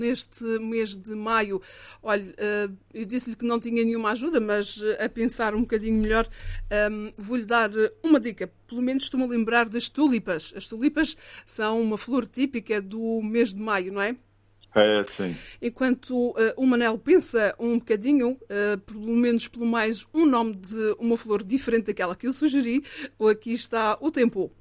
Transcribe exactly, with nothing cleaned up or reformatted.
neste mês de maio. Olha, eu disse-lhe que não tinha nenhuma ajuda, mas a pensar um bocadinho melhor, vou-lhe dar uma dica. Pelo menos estou-me a lembrar das tulipas. As tulipas são uma flor típica do mês de maio, não é? É, sim. Enquanto uh, o Manel pensa um bocadinho, uh, pelo menos pelo mais um nome de uma flor diferente daquela que eu sugeri, aqui está o tempo.